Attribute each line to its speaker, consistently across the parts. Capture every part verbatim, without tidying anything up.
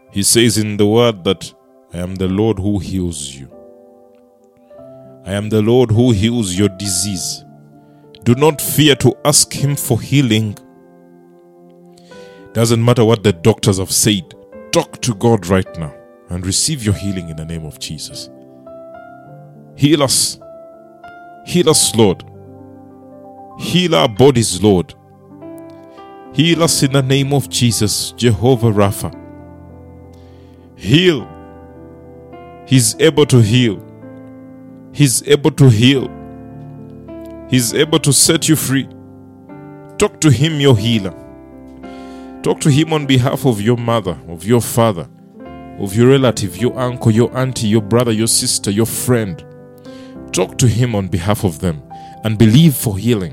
Speaker 1: He says in the word that I am the Lord who heals you. I am the Lord who heals your disease. Do not fear to ask him for healing. Doesn't matter what the doctors have said. Talk to God right now and receive your healing in the name of Jesus. Heal us. Heal us, Lord. Heal our bodies, Lord. Heal us in the name of Jesus, Jehovah Rapha. Heal. He's able to heal. He's able to heal. He's able to set you free. Talk to him, your healer. Talk to him on behalf of your mother, of your father, of your relative, your uncle, your auntie, your brother, your sister, your friend. Talk to him on behalf of them and believe for healing.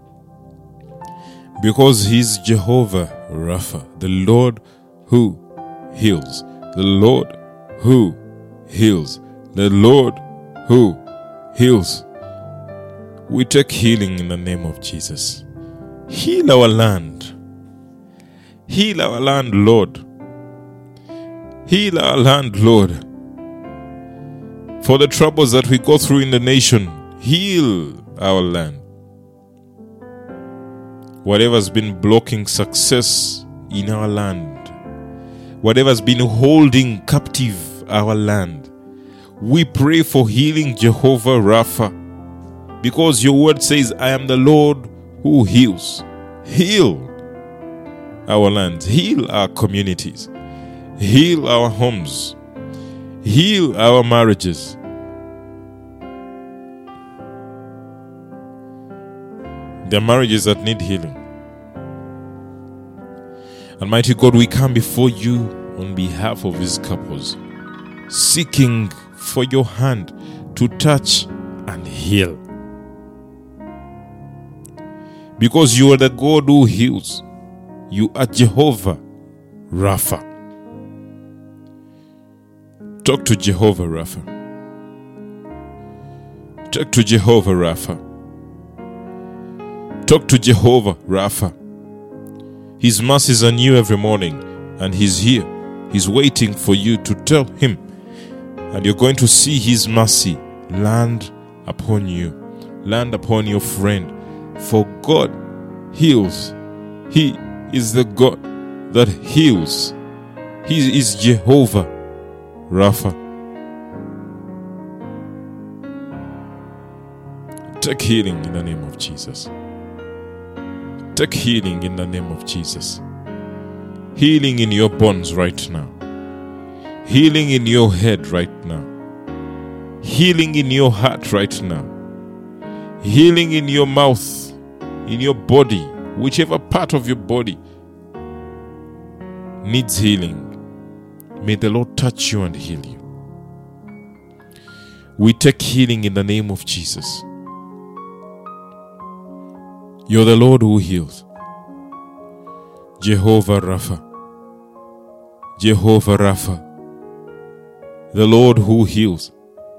Speaker 1: Because he's Jehovah Rapha, the Lord who heals. The Lord who heals. The Lord who heals. We take healing in the name of Jesus. Heal our land. Heal our land, Lord. Heal our land, Lord. For the troubles that we go through in the nation, heal our land. Whatever's been blocking success in our land, whatever's been holding captive our land, we pray for healing, Jehovah Rapha. Because your word says, I am the Lord who heals. Heal our lands. Heal our communities. Heal our homes. Heal our marriages. There are marriages that need healing. Almighty God, we come before you on behalf of these couples, seeking for your hand to touch and heal. Because you are the God who heals. You are Jehovah Rapha. Talk to Jehovah Rapha. Talk to Jehovah Rapha. Talk to Jehovah Rapha. His mercies are new every morning, and he's here. He's waiting for you to tell him, and you're going to see his mercy land upon you, land upon your friend. For God heals. He is the God that heals. He is Jehovah Rapha. Take healing in the name of Jesus. Take healing in the name of Jesus. Healing in your bones right now. Healing in your head right now. Healing in your heart right now. Healing in your mouth, in your body, whichever part of your body needs healing. May the Lord touch you and heal you. We take healing in the name of Jesus. You're the Lord who heals. Jehovah Rapha. Jehovah Rapha. The Lord who heals.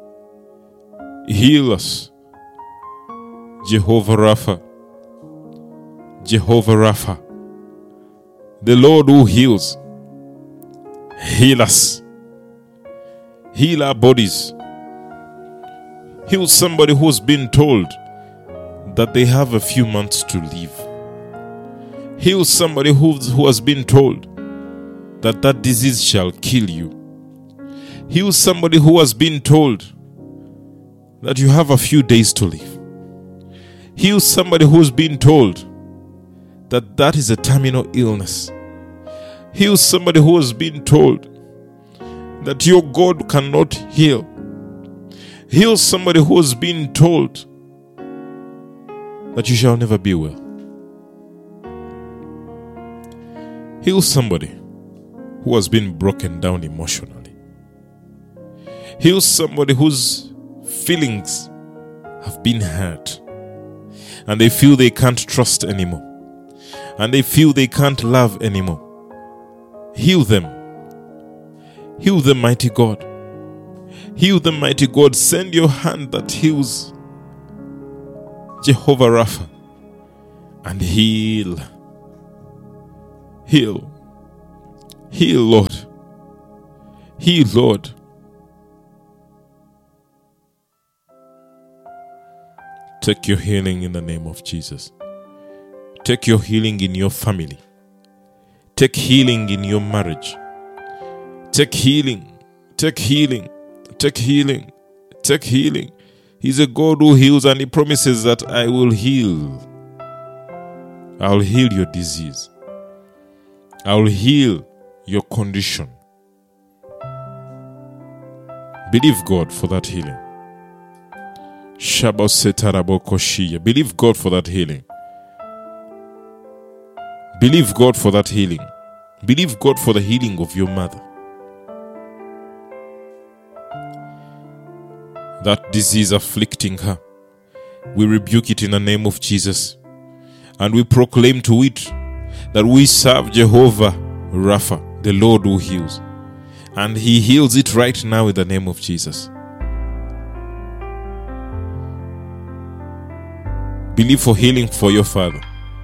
Speaker 1: Heal us. Jehovah Rapha. Jehovah Rapha. The Lord who heals. Heal us. Heal our bodies. Heal somebody who's been told that they have a few months to live. Heal somebody who, who has been told that that disease shall kill you. Heal somebody who has been told that you have a few days to live. Heal somebody who's been told that that is a terminal illness. Heal somebody who has been told that your God cannot heal. Heal somebody who has been told that you shall never be well. Heal somebody who has been broken down emotionally. Heal somebody whose feelings have been hurt and they feel they can't trust anymore and they feel they can't love anymore. Heal them. Heal them, mighty God. Heal them, mighty God. Send your hand that heals, Jehovah Rapha, and heal. Heal. Heal, Lord. Heal, Lord. Take your healing in the name of Jesus. Take your healing in your family. Take healing in your marriage. Take healing. Take healing. Take healing. Take healing. He's a God who heals, and He promises that I will heal. I will heal your disease. I will heal your condition. Believe God for that healing. Believe God for that healing. Believe God for that healing. Believe God for the healing of your mother. That disease afflicting her, we rebuke it in the name of Jesus. And we proclaim to it that we serve Jehovah Rapha, the Lord who heals. And He heals it right now in the name of Jesus. Believe for healing for your father.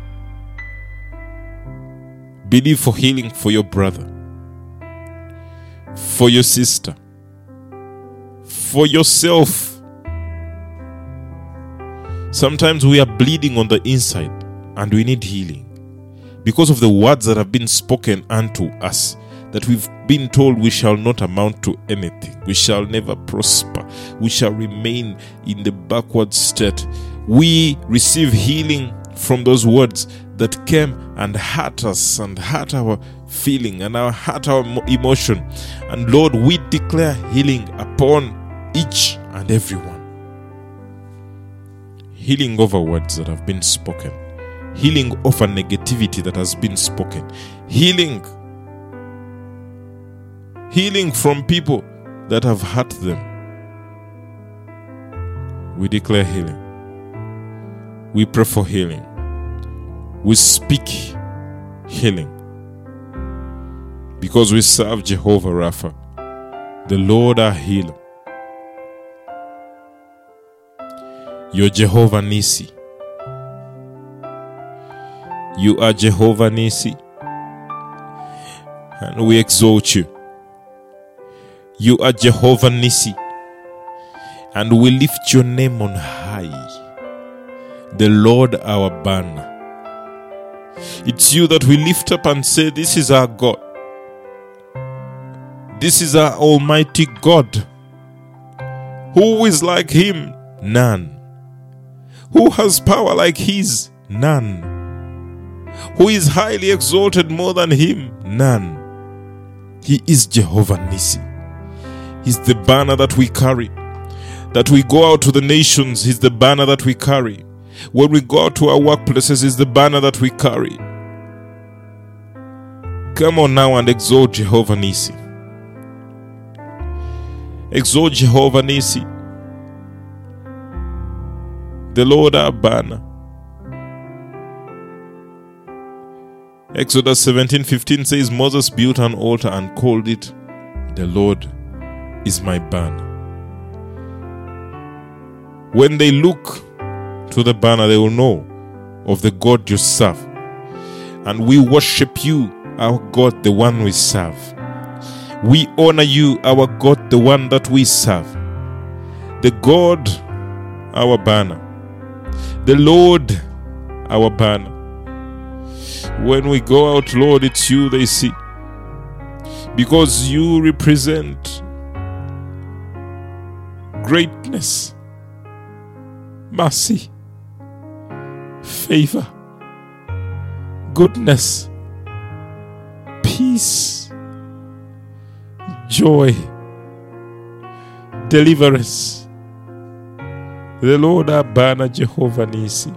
Speaker 1: Believe for healing for your brother, for your sister, for yourself. Sometimes we are bleeding on the inside and we need healing because of the words that have been spoken unto us, that we've been told we shall not amount to anything, we shall never prosper, we shall remain in the backward state. We receive healing from those words that came and hurt us and hurt our feeling and our hurt our emotion. And Lord, we declare healing upon each and every one. Healing over words that have been spoken. Healing over negativity that has been spoken. Healing. Healing from people that have hurt them. We declare healing. We pray for healing. We speak healing. Because we serve Jehovah Rapha, the Lord our healer. You're Jehovah Nisi. You are Jehovah Nisi. And we exalt you. You are Jehovah Nisi. And we lift your name on high. The Lord our banner. It's you that we lift up and say, this is our God. This is our Almighty God. Who is like Him? None. Who has power like His? None. Who is highly exalted more than Him? None. He is Jehovah Nisi. He's the banner that we carry. That we go out to the nations, He's the banner that we carry. When we go out to our workplaces, He's the banner that we carry. Come on now and exalt Jehovah Nisi. Exalt Jehovah Nisi, the Lord our banner. Exodus seventeen fifteen says, Moses built an altar and called it, the Lord is my banner. When they look to the banner, they will know of the God you serve. And we worship you, our God, the one we serve. We honor you, our God, the one that we serve. The God, our banner. The Lord, our banner. When we go out, Lord, it's you they see. Because you represent greatness, mercy, favor, goodness, peace, joy, deliverance. The Lord our banner, Jehovah Nisi.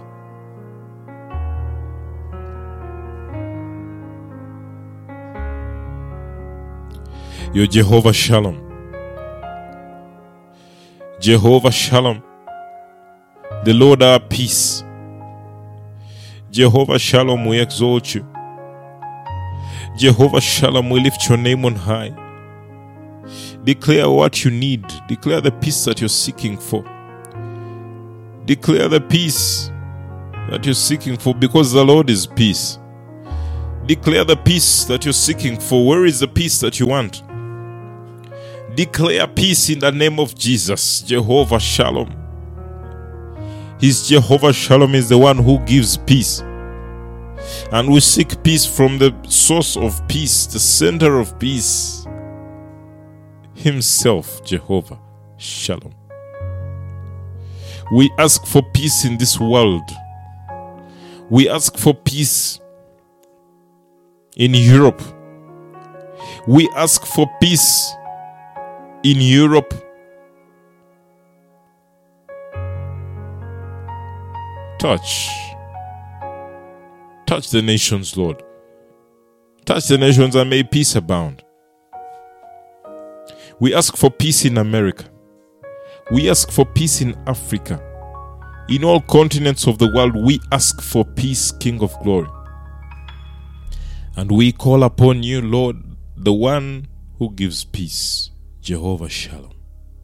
Speaker 1: You're Jehovah Shalom. Jehovah Shalom. The Lord our peace. Jehovah Shalom, we exalt you. Jehovah Shalom, we lift your name on high. Declare what you need. Declare the peace that you're seeking for. Declare the peace that you're seeking for, because the Lord is peace. Declare the peace that you're seeking for. Where is the peace that you want? Declare peace in the name of Jesus. Jehovah Shalom. His Jehovah Shalom is the one who gives peace. And we seek peace from the source of peace, the center of peace, Himself, Jehovah Shalom. We ask for peace in this world. We ask for peace in Europe. We ask for peace in Europe. Touch. Touch the nations, Lord. Touch the nations and may peace abound. We ask for peace in America. We ask for peace in Africa. In all continents of the world, we ask for peace, King of glory. And we call upon you, Lord, the one who gives peace, Jehovah Shalom.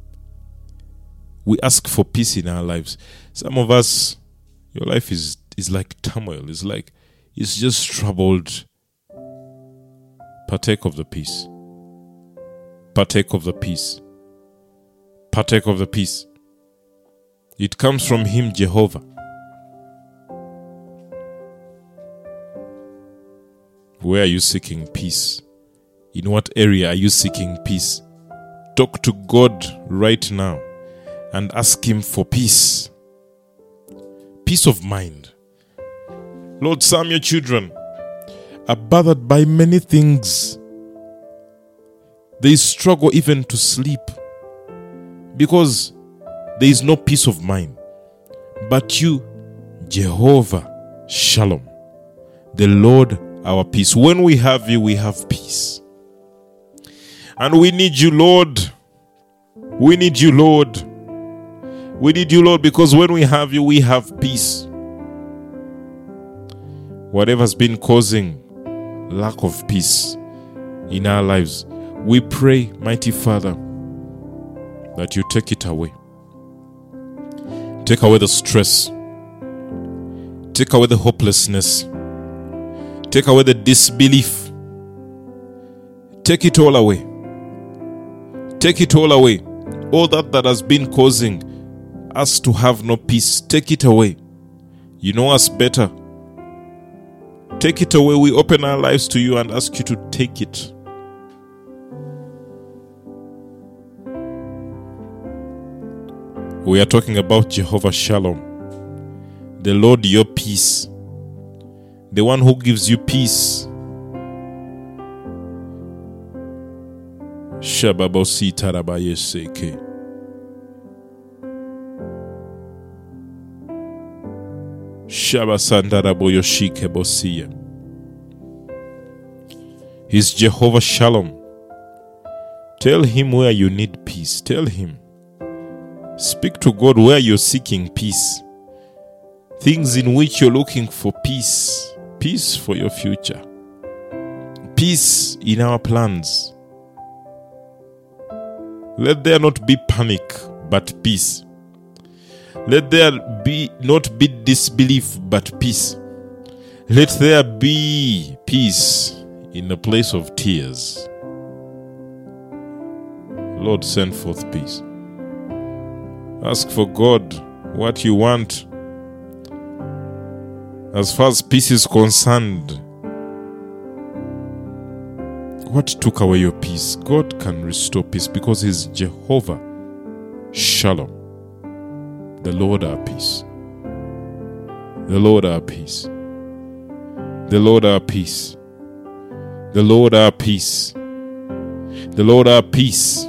Speaker 1: We ask for peace in our lives. Some of us, your life is, is like turmoil. It's like it's just troubled. Partake of the peace. Partake of the peace. Partake of the peace. It comes from Him, Jehovah. Where are you seeking peace? In what area are you seeking peace? Talk to God right now and ask Him for peace. Peace of mind. Lord, some of your children are bothered by many things. They struggle even to sleep because there is no peace of mind. But you, Jehovah Shalom, the Lord our peace. When we have you, we have peace. And we need you, Lord. We need you, Lord. We need you, Lord, because when we have you, we have peace. Whatever's been causing lack of peace in our lives, we pray, mighty Father, that you take it away. Take away the stress. Take away the hopelessness. Take away the disbelief. Take it all away. Take it all away. All that that has been causing us to have no peace, take it away. You know us better. Take it away. We open our lives to you and ask you to take it. We are talking about Jehovah Shalom, the Lord your peace, the one who gives you peace. Shababosi tarabaye seke. Shabasandaraboyoshike bosia. He's Jehovah Shalom. Tell Him where you need peace. Tell Him. Speak to God where you're seeking peace. Things in which you're looking for peace. Peace for your future. Peace in our plans. Let there not be panic, but peace. Let there be not be disbelief, but peace. Let there be peace in the place of tears. Lord, send forth peace. Ask for God what you want. As far as peace is concerned, what took away your peace? God can restore peace because He's Jehovah Shalom, the Lord our peace. The Lord our peace. The Lord our peace. The Lord our peace. The Lord our peace.